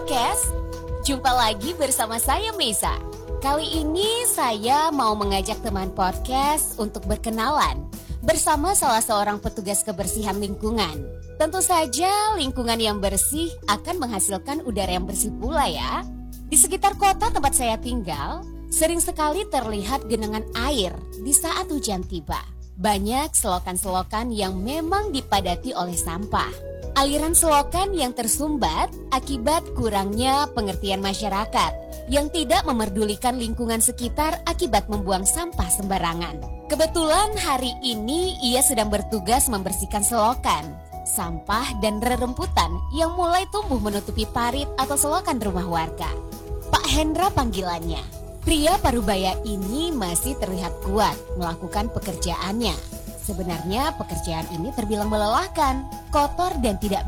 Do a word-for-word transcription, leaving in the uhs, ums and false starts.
Podcast. Jumpa lagi bersama saya Mesa. Kali ini saya mau mengajak teman podcast untuk berkenalan bersama salah seorang petugas kebersihan lingkungan. Tentu saja lingkungan yang bersih akan menghasilkan udara yang bersih pula ya. Di sekitar kota tempat saya tinggal, sering sekali terlihat genangan air di saat hujan tiba. Banyak selokan-selokan yang memang dipadati oleh sampah. Aliran selokan yang tersumbat akibat kurangnya pengertian masyarakat yang tidak memerdulikan lingkungan sekitar akibat membuang sampah sembarangan. Kebetulan hari ini ia sedang bertugas membersihkan selokan, sampah dan rerumputan yang mulai tumbuh menutupi parit atau selokan rumah warga. Pak Hendra panggilannya. Pria parubaya ini masih terlihat kuat melakukan pekerjaannya. Sebenarnya pekerjaan ini terbilang melelahkan, kotor dan tidak